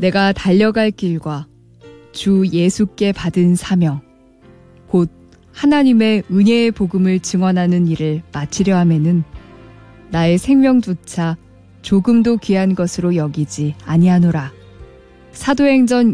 내가 달려갈 길과 주 예수께 받은 사명, 곧 하나님의 은혜의 복음을 증언하는 일을 마치려 하면은 나의 생명조차 조금도 귀한 것으로 여기지 아니하노라. 사도행전